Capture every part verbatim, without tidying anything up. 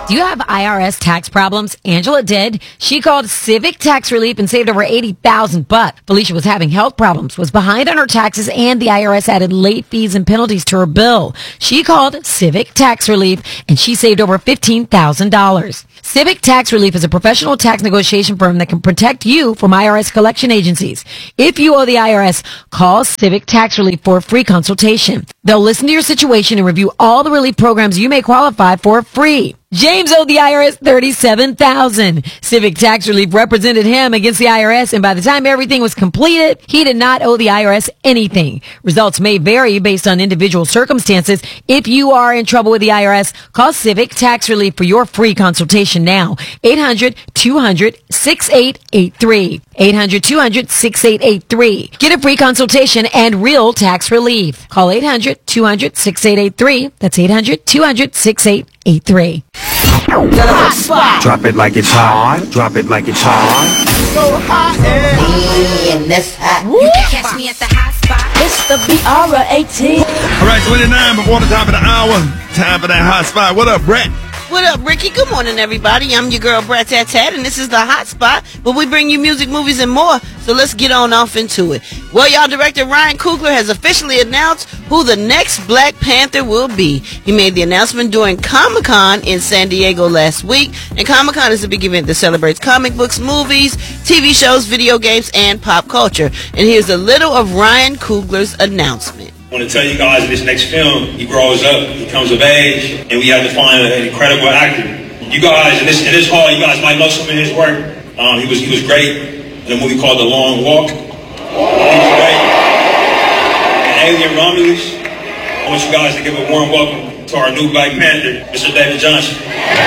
Do you have I R S tax problems? Angela did. She called Civic Tax Relief and saved over eighty thousand bucks. Felicia was having health problems, was behind on her taxes, and the I R S added late fees and penalties to her bill. She called Civic Tax Relief and she saved over fifteen thousand dollars. Civic Tax Relief is a professional tax negotiation firm that can protect you from I R S collection agencies. If you owe the I R S, call Civic Tax Relief for a free consultation. They'll listen to your situation and review all the relief programs you may qualify for free. James owed the I R S thirty-seven thousand dollars. Civic Tax Relief represented him against the I R S, and by the time everything was completed, he did not owe the I R S anything. Results may vary based on individual circumstances. If you are in trouble with the I R S, call Civic Tax Relief for your free consultation now. eight hundred, two hundred, six eight eight three. eight hundred, two hundred, six eight eight three. Get a free consultation and real tax relief. Call eight hundred, two hundred, six eight eight three. That's eight hundred, two hundred, six eight eight three. Hot spot. Drop it like it's hot. Drop it like it's hot. So hot and this hot. You can catch me at the hot spot. It's the B R eighteen. All right, twenty-nine before the top of the hour. Time for that hot spot. What up, Brett? What up, Ricky? Good morning, everybody. I'm your girl, Brat Tat Tat, and this is the Hot Spot, where we bring you music, movies, and more. So let's get on off into it. Well, y'all, director Ryan Coogler has officially announced who the next Black Panther will be. He made the announcement during Comic-Con in San Diego last week, and Comic-Con is a big event that celebrates comic books, movies, T V shows, video games, and pop culture. And here's a little of Ryan Coogler's announcement. I want to tell you guys in this next film, he grows up, he comes of age, and we have to find an incredible actor. You guys, in this, in this hall, you guys might know some of his work. Um, he was he was great in a movie called The Long Walk. He was great. And Alien Romulus. I want you guys to give a warm welcome to our new Black Panther, Mister David Johnson.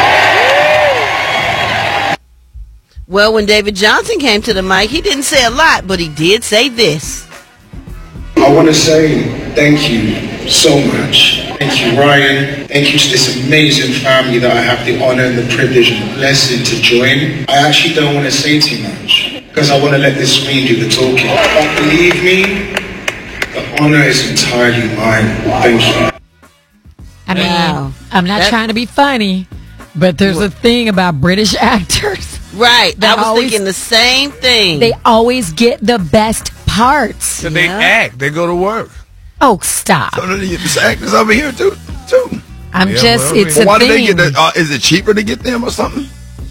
Well, when David Johnson came to the mic, he didn't say a lot, but he did say this. I want to say thank you so much. Thank you, Ryan. Thank you to this amazing family that I have the honor and the privilege and the blessing to join. I actually don't want to say too much because I want to let this screen do the talking. But believe me, the honor is entirely mine. Thank you. I mean, Wow. I'm not That- trying to be funny, but there's a thing about British actors. Right. They I was always- thinking the same thing. They always get the best parts. So they Yeah. act. They go to work. Oh, stop. So they get the actors over here too. Too. I'm Yeah, just, well, it's well, a why thing. do they get that? Uh, is it cheaper to get them or something?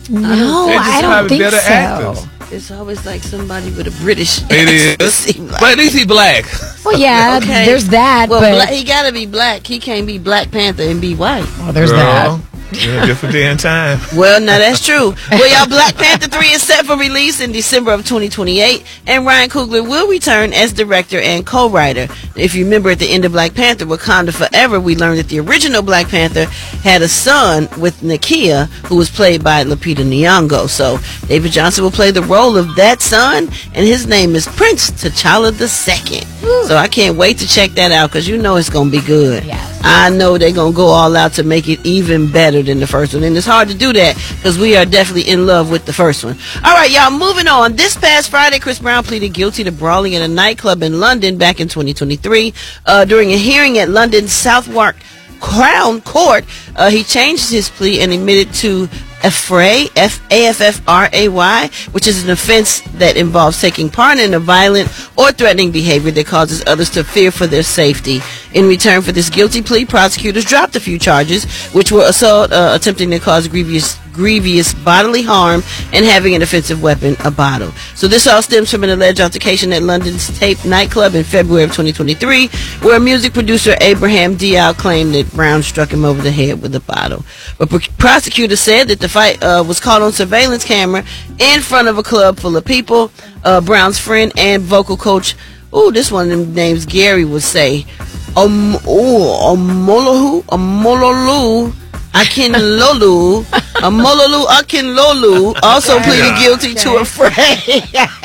No, They just I don't have think better so. actors. It's always like somebody with a British It accent, is. seem like. But at least he black. Well, yeah, Okay. there's that, Well, but black, he gotta be black. He can't be Black Panther and be white. well, there's Girl, that. in a different day and time. Well, now that's true. Well, y'all, Black Panther three is set for release in December of twenty twenty-eight, and Ryan Coogler will return as director and co-writer. If you remember at the end of Black Panther, Wakanda Forever, we learned that the original Black Panther had a son with Nakia, who was played by Lupita Nyong'o. So David Johnson will play the role of that son, and his name is Prince T'Challa the Second. So I can't wait to check that out, because you know it's going to be good. Yes. I know they're going to go all out to make it even better than the first one. And it's hard to do that because we are definitely in love with the first one. All right, y'all, moving on. This past Friday, Chris Brown pleaded guilty to brawling in a nightclub in London back in twenty twenty-three. Uh, during a hearing at London's Southwark Crown Court, uh, he changed his plea and admitted to affray, F A F F R A Y, which is an offense that involves taking part in a violent or threatening behavior that causes others to fear for their safety. In return for this guilty plea, prosecutors dropped a few charges, which were assault, uh, attempting to cause grievous grievous bodily harm, and having an offensive weapon, a bottle. So this all stems from an alleged altercation at London's Tape nightclub in February of twenty twenty-three, where music producer Abraham Dial claimed that Brown struck him over the head with a bottle. But pr- prosecutors said that the fight uh, was caught on surveillance camera in front of a club full of people. Uh, Brown's friend and vocal coach, oh, this one of them names Gary would say, um, oh, Omolohu, Omololu, Akinlolu, Omololu Akinlolu, also pleaded guilty to a fray.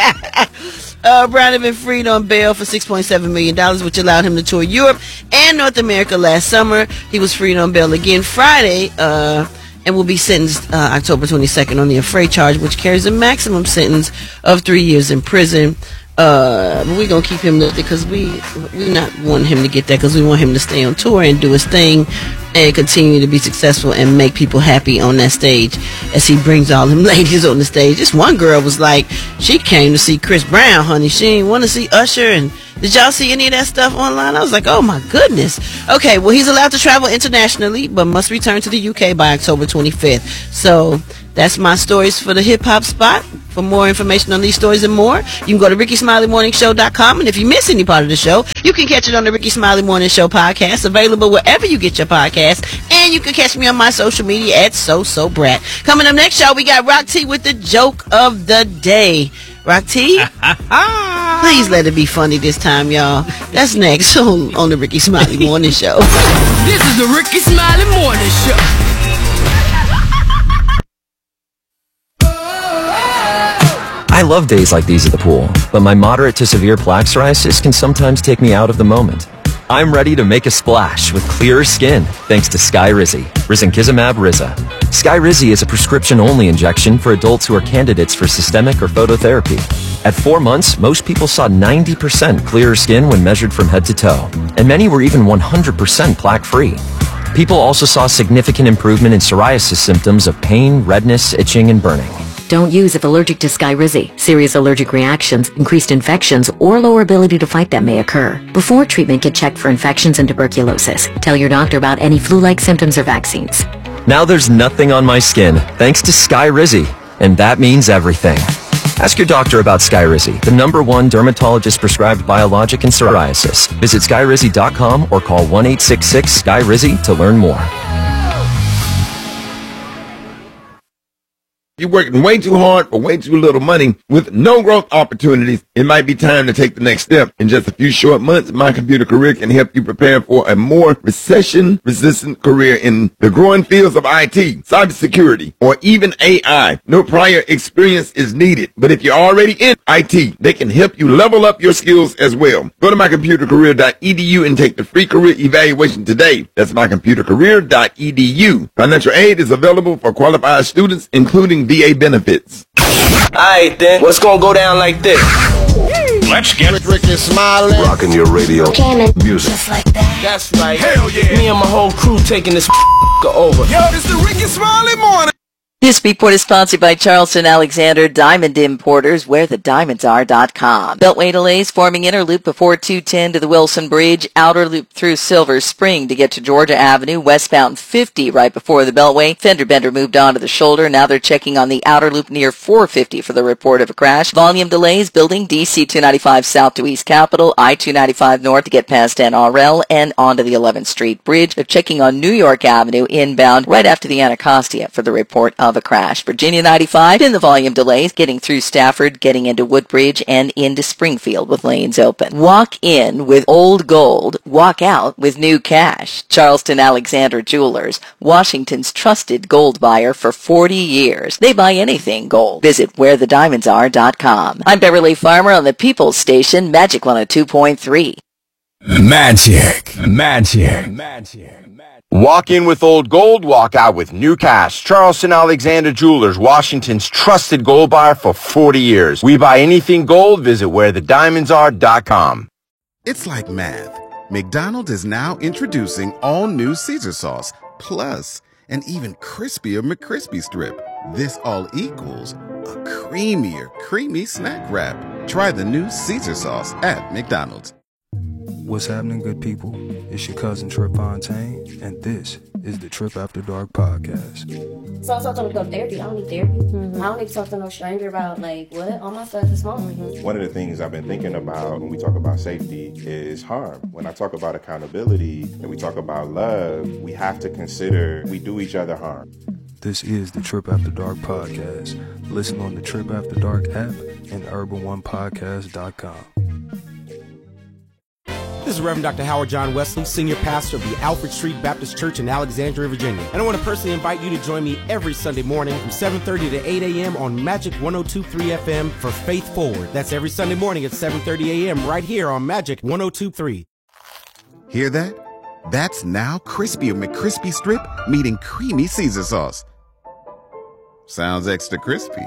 Uh, Brown had been freed on bail for six point seven million dollars, which allowed him to tour Europe and North America last summer. He was freed on bail again Friday, uh, and will be sentenced uh, October twenty-second on the affray charge, which carries a maximum sentence of three years in prison. Uh, but we're going to keep him lifted because we we not want him to get that, because we want him to stay on tour and do his thing and continue to be successful and make people happy on that stage as he brings all them ladies on the stage. This one girl was like, she came to see Chris Brown, honey. She didn't want to see Usher. And did y'all see any of that stuff online? I was like, oh my goodness. Okay, well, he's allowed to travel internationally, but must return to the U K by October twenty-fifth. So that's my stories for the hip hop spot. For more information on these stories and more, you can go to ricky smiley morning show dot com. And if you miss any part of the show, you can catch it on the Ricky Smiley Morning Show podcast, available wherever you get your podcasts. And you can catch me on my social media at So So Brat. Coming up next, y'all, we got Rock T with the joke of the day. Rock T, please let it be funny this time, y'all. That's next on, on the Ricky Smiley Morning Show. This is the Ricky Smiley Morning Show. I love days like these at the pool, but my moderate to severe plaque psoriasis can sometimes take me out of the moment. I'm ready to make a splash with clearer skin thanks to Skyrizi, Risankizumab Riza. Skyrizi is a prescription-only injection for adults who are candidates for systemic or phototherapy. At four months, most people saw ninety percent clearer skin when measured from head to toe, and many were even one hundred percent plaque-free. People also saw significant improvement in psoriasis symptoms of pain, redness, itching, and burning. Don't use if allergic to Skyrizi. Serious allergic reactions, increased infections, or lower ability to fight them may occur. Before treatment, get checked for infections and tuberculosis. Tell your doctor about any flu-like symptoms or vaccines. Now there's nothing on my skin, thanks to Skyrizi, and that means everything. Ask your doctor about Skyrizi, the number one dermatologist-prescribed biologic in psoriasis. Visit skyrizi dot com or call one eight six six Skyrizi to learn more. You're working way too hard for way too little money with no growth opportunities. It might be time to take the next step. In just a few short months, My Computer Career can help you prepare for a more recession-resistant career in the growing fields of I T, cybersecurity, or even A I. No prior experience is needed, but if you're already in I T, they can help you level up your skills as well. Go to my computer career dot e d u and take the free career evaluation today. That's my computer career dot e d u. Financial aid is available for qualified students, including V A benefits. Alright then, what's gonna go down like this? Let's get Ricky Smiley. Rocking your radio. Jamming. Music. Just like that. That's right. Hell yeah. Me and my whole crew taking this over. Yo, this is the Ricky Smiley Morning. This report is sponsored by Charleston Alexander Diamond Importers, where the diamonds are dot com. Beltway delays forming inner loop before two ten to the Wilson Bridge, outer loop through Silver Spring to get to Georgia Avenue, westbound fifty right before the Beltway. Fender bender moved onto the shoulder. Now they're checking on the outer loop near four fifty for the report of a crash. Volume delays building D C two ninety-five south to East Capitol, I two ninety-five north to get past N R L and onto the eleventh Street Bridge. They're checking on New York Avenue inbound right after the Anacostia for the report of a crash. Virginia ninety-five in the volume delays, getting through Stafford, getting into Woodbridge, and into Springfield with lanes open. Walk in with old gold, walk out with new cash. Charleston Alexander Jewelers, Washington's trusted gold buyer for forty years. They buy anything gold. Visit where the diamonds are dot com. I'm Beverly Farmer on the People's Station, Magic one oh two point three. Magic. Magic. Magic. Walk in with old gold, walk out with new cash. Charleston Alexander Jewelers, Washington's trusted gold buyer for forty years. We buy anything gold. Visit where the diamonds are dot com. It's like math. McDonald's is now introducing all new Caesar sauce, plus an even crispier McCrispy strip. This all equals a creamier, creamy snack wrap. Try the new Caesar sauce at McDonald's. What's happening, good people? It's your cousin Trip Fontaine, and this is the Trip After Dark podcast. So I was talking about therapy. I don't need therapy. Mm-hmm. I don't need to talk to no stranger about, like, what? All my stuff is small. Mm-hmm. One of the things I've been thinking about when we talk about safety is harm. When I talk about accountability and we talk about love, we have to consider we do each other harm. This is the Trip After Dark podcast. Listen on the Trip After Dark app and urban one podcast dot com. This is Reverend Doctor Howard John Wesley, Senior Pastor of the Alfred Street Baptist Church in Alexandria, Virginia. And I want to personally invite you to join me every Sunday morning from seven thirty to eight a.m. on Magic one oh two point three F M for Faith Forward. That's every Sunday morning at seven thirty a.m. right here on Magic one oh two point three. Hear that? That's now crispier McCrispy strip meeting creamy Caesar sauce. Sounds extra crispy.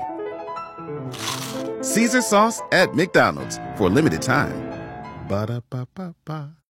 Caesar sauce at McDonald's for a limited time. Ba-da-ba-ba-ba.